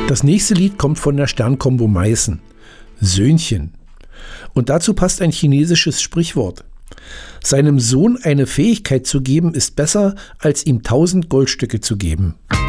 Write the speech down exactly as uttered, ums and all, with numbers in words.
Das nächste Lied kommt von der Sternkombo Meißen. Söhnchen. Und dazu passt ein chinesisches Sprichwort. Seinem Sohn eine Fähigkeit zu geben, ist besser, als ihm tausend Goldstücke zu geben.